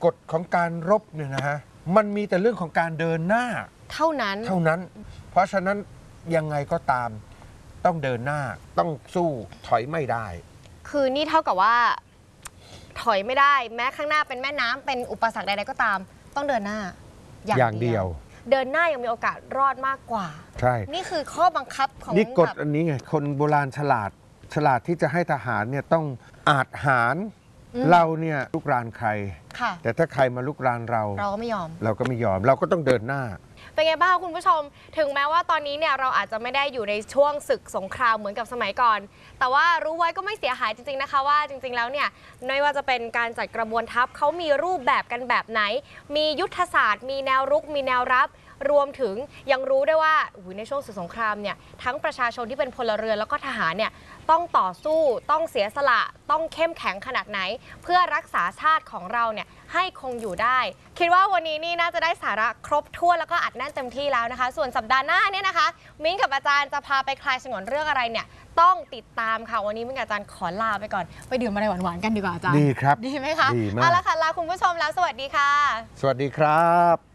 กฎของการรบเนี่ยนะฮะมันมีแต่เรื่องของการเดินหน้าเท่านั้นเพราะฉะนั้นยังไงก็ตามต้องเดินหน้าต้องสู้ถอยไม่ได้คือนี่เท่ากับว่าถอยไม่ได้แม้ข้างหน้าเป็นแม่น้ำเป็นอุปสรรคใดๆก็ตามต้องเดินหน้าอย่างเดียวเดินหน้ายังมีโอกาสรอดมากกว่าใช่นี่คือข้อบังคับของนี่กฎอันนี้ไงคนโบราณฉลาดที่จะให้ทหารเนี่ยต้องอาจหารเราเนี่ยลุกรานใครแต่ถ้าใครมาลุกรานเราก็ไม่ยอมเราก็ต้องเดินหน้าเป็นไงบ้างคุณผู้ชมถึงแม้ว่าตอนนี้เนี่ยเราอาจจะไม่ได้อยู่ในช่วงศึกสงครามเหมือนกับสมัยก่อนแต่ว่ารู้ไว้ก็ไม่เสียหายจริงๆนะคะว่าจริงๆแล้วเนี่ยไม่ว่าจะเป็นการจัดกระบวนทัพเขามีรูปแบบกันแบบไหนมียุทธศาสตร์มีแนวรุกมีแนวรับรวมถึงยังรู้ได้ว่าในช่วงศึกสงครามเนี่ยทั้งประชาชนที่เป็นพลเรือนแล้วก็ทหารเนี่ยต้องต่อสู้ต้องเสียสละต้องเข้มแข็งขนาดไหนเพื่อรักษาชาติของเราเนี่ยให้คงอยู่ได้คิดว่าวันนี้นี่น่าจะได้สาระครบถ้วนแล้วก็อัดแน่นเต็มที่แล้วนะคะส่วนสัปดาห์หน้าเนี่ยนะคะมิ้งกับอาจารย์จะพาไปคลายฉงนเรื่องอะไรเนี่ยต้องติดตามค่ะวันนี้มิ้งกับอาจารย์ขอลาไปก่อนไปดื่มอะไรหวานๆกันดีกว่าอาจารย์ดีครับดีไหมคะดีมากเอาละค่ะลาคุณผู้ชมแล้วสวัสดีค่ะสวัสดีครับ